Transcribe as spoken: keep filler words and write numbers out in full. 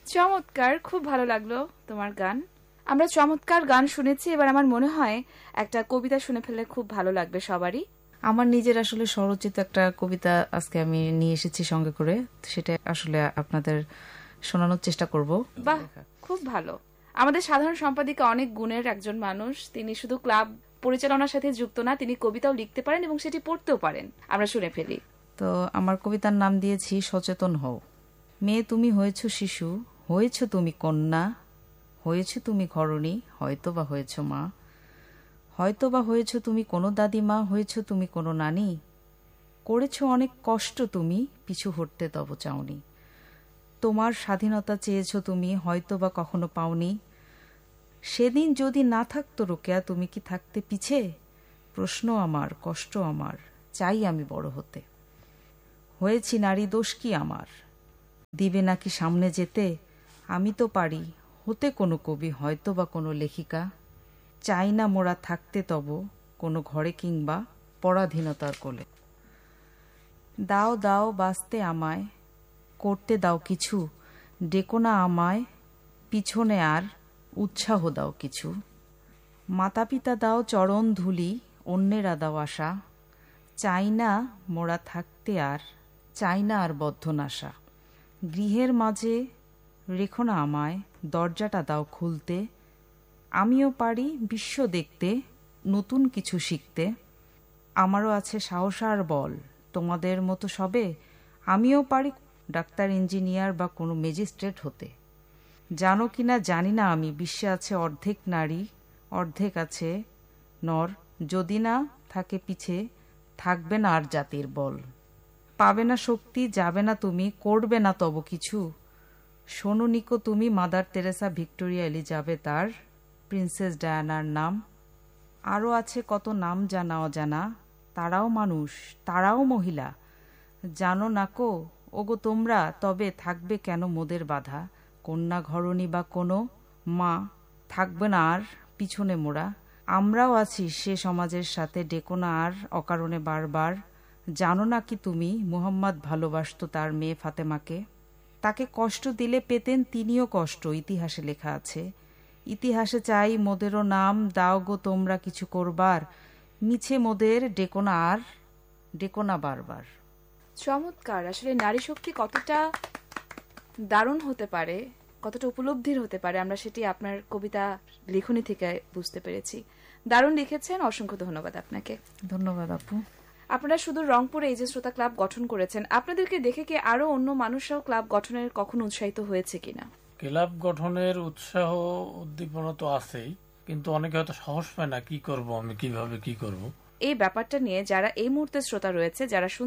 চমৎকার, খুব ভালো লাগলো তোমার গান। আমরা চমৎকার গান শুনেছি, এবার আমার মনে হয় একটা কবিতা শুনে ফেললে খুব ভালো লাগবে সবারই। আমার নিজের আসলে স্বরচিত একটা কবিতা আজকে আমি নিয়ে এসেছি সঙ্গে করে, সেটা আসলে আপনাদের শোনানোর চেষ্টা করব। বাহ, খুব ভালো। আমাদের সাধারণ সম্পাদিকা অনেক গুণের একজন মানুষ। তিনি শুধু ক্লাব পরিচালনার সাথে যুক্ত না, তিনি কবিতাও লিখতে পারেন এবং সেটি পড়তেও পারেন। আমরা শুনে ফেলি। তো আমার কবিতার নাম দিয়েছি সচেতন হও। মেয়ে তুমি হয়েছ শিশু, হয়েছ তুমি কন্যা, হয়েছ তুমি ঘরণী, হয়তো বা হয়েছ মা, হয়তো বা হয়েছ তুমি কোনো দাদিমা, হয়েছ তুমি কোনো নানি, করেছ অনেক কষ্ট তুমি, পিছু হটতে তব চাওনি। তোমার স্বাধীনতা চেয়েছ তুমি, হয়তো বা কখনো পাওনি। সেদিন যদি না থাকতো রোকেয়া, তুমি কি থাকতে পিছে? প্রশ্ন আমার, কষ্ট আমার, চাই আমি বড় হতে। হয়েছি নারী, দোষ কি আমার? দিবে নাকি সামনে যেতে? আমি তো পারি হতে কোনো কবি, হয়তো বা কোনো লেখিকা। চাই না মোরা থাকতে তব কোনো ঘরে কিংবা পরাধীনতার কোলে। দাও দাও বাঁচতে আমায়, করতে দাও কিছু, ডেকো না আমায় পিছনে আর উৎসাহ দাও কিছু। মাতা পিতা দাও চরণ ধুলি, অন্যেরা দাও আশা। চাই না মোরা থাকতে আর, চাই না আর বদ্ধনাশা। গৃহের মাঝে রেখো না আমায়, দরজাটা দাও খুলতে। আমিও পারি বিশ্ব দেখতে, নতুন কিছু শিখতে। আমারও আছে সাহস আর বল, তোমাদের মতো সবে আমিও পারি ডাক্তার, ইঞ্জিনিয়ার বা কোনো ম্যাজিস্ট্রেট হতে। জানো কিনা জানি না আমি, বিশ্বে আছে অর্ধেক নারী, অর্ধেক আছে নর। যদি না থাকে পিছে, থাকবে না আর জাতির বল। পাবে না শক্তি, যাবে না তুমি, করবে না তব কিছু। শোনো নিকো তুমি, মাদার তেরেসা, ভিক্টোরিয়া, এলিজাবেথ আর প্রিন্সেস ডায়ানার নাম। আরও আছে কত নাম জানা অজানা, তারাও মানুষ, তারাও মহিলা। জানো না কো ওগো তোমরা, তবে থাকবে কেন মোদের বাধা? কন্যা ঘরণী বা কোনো মা, থাকবে না আর পিছনে মোরা। আমরাও আছি সে সমাজের সাথে, ডেকো না আর অকারণে বারবার। জানো না কি তুমি, মুহাম্মদ ভালোবাসত তার মেয়ে ফাতেমাকে। তাকে কষ্ট দিলে পেতেন তিনিও কষ্ট, ইতিহাসে লেখা আছে। ইতিহাসে চাই মোদেরও নাম, দাও গো তোমরা কিছু করবার। মিছে মোদের ডেকো না আর, ডেকো না বারবার। চমৎকার। আসলে নারী শক্তি কতটা দারুণ হতে পারে, কতটা উপলব্ধির হতে পারে, আমরা সেটি আপনার কবিতা লেখনী থেকে বুঝতে পেরেছি। দারুণ লিখেছেন, অসংখ্য ধন্যবাদ আপনাকে। ধন্যবাদ আপু। আপনারা শুধু রংপুরে এই যে শ্রোতা ক্লাব গঠন করেছেন, আপনাদেরকে দেখে কি আরো অন্য মানুষরাও ক্লাব গঠনের কখনো উৎসাহিত হয়েছে কিনা? ক্লাব গঠনের উৎসাহ উদ্দীপনা তো আছেই, কিন্তু অনেকে হয়তো সাহস পায় না, কি করব আমি, কিভাবে কি করব। এই ব্যাপারটা নিয়ে যারা এই মুহূর্তে শ্রোতা রয়েছে, যারা